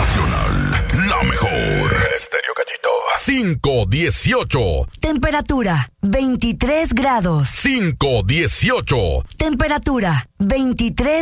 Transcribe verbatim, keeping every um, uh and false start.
Nacional, la mejor. Estéreo Gallito. cinco dieciocho. Temperatura, veintitrés grados. cinco dieciocho. Temperatura, veintitrés